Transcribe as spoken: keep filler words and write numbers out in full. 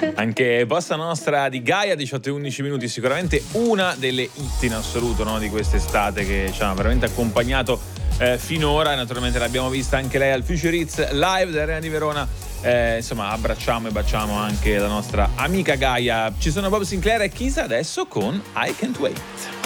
Anche Bossa Nostra di Gaia, diciotto e undici minuti, sicuramente una delle hit in assoluto, no, di quest'estate, che ci ha veramente accompagnato eh, finora. Naturalmente l'abbiamo vista anche lei al Future Hits Live dell'Arena di Verona. Eh, insomma, abbracciamo e baciamo anche la nostra amica Gaia. Ci sono Bob Sinclair e Kisa adesso con I Can't Wait.